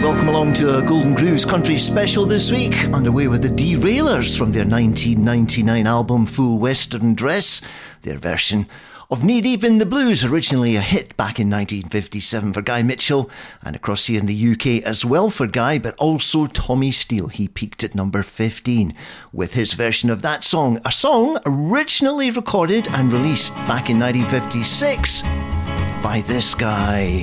Welcome along to a Golden Grooves Country special this week, underway with the Derailers from their 1999 album Full Western Dress, their version of Knee Deep in the Blues, originally a hit back in 1957 for Guy Mitchell, and across here in the UK as well for Guy, but also Tommy Steele. He peaked at number 15 with his version of that song, a song originally recorded and released back in 1956 by this guy.